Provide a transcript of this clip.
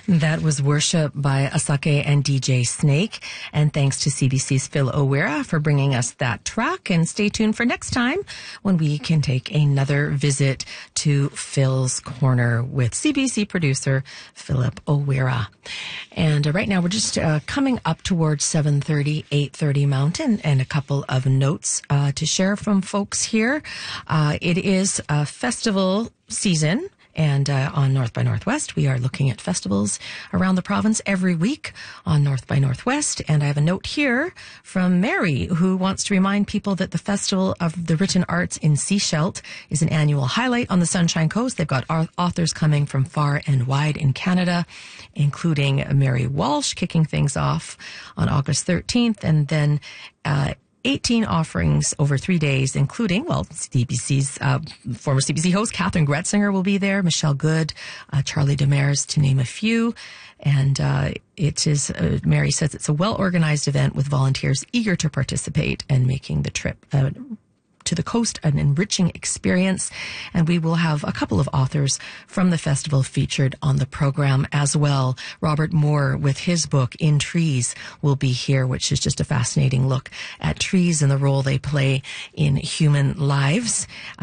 That was Worship by Asake and DJ Snake. And thanks to CBC's Phil Owira for bringing us that track. And stay tuned for next time when we can take another visit to Phil's Corner with CBC producer Philip Owira. And right now we're just coming up towards 7:30, 8:30 Mountain, and a couple of notes to share from folks here. It is a festival season. And on North by Northwest, we are looking at festivals around the province every week on North by Northwest. And I have a note here from Mary, who wants to remind people that the Festival of the Written Arts in Sechelt is an annual highlight on the Sunshine Coast. They've got authors coming from far and wide in Canada, including Mary Walsh kicking things off on August 13th. And then 18 offerings over 3 days, including, CBC's former CBC host, Catherine Gretzinger will be there, Michelle Good, Charlie Demers, to name a few. And it is, Mary says, it's a well-organized event with volunteers eager to participate and making the trip to the coast an enriching experience. And we will have a couple of authors from the festival featured on the program as well. Robert Moore with his book In Trees will be here, which is just a fascinating look at trees and the role they play in human lives.